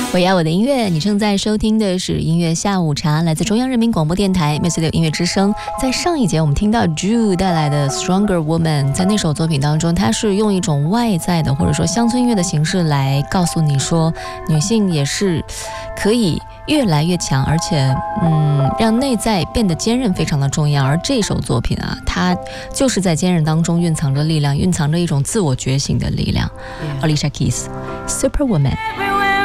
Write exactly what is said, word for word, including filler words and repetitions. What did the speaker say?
我要我的音乐，你正在收听的是音乐下午茶，来自中央人民广播电台 Music 六音乐之声。在上一节我们听到 Drew 带来的 Stronger Woman， 在那首作品当中，它是用一种外在的或者说乡村音乐的形式来告诉你说，女性也是可以越来越强，而且嗯，让内在变得坚韧非常的重要。而这首作品啊，它就是在坚韧当中蕴藏着力量，蕴藏着一种自我觉醒的力量。 Alicia Keys Superwoman。